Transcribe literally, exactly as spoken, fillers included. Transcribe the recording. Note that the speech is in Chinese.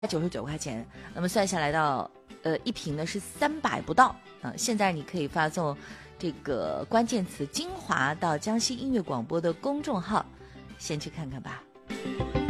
九十九块钱，那么算下来到呃一瓶呢是三百不到啊、呃。现在你可以发送这个关键词精华到江西音乐广播的公众号，先去看看吧。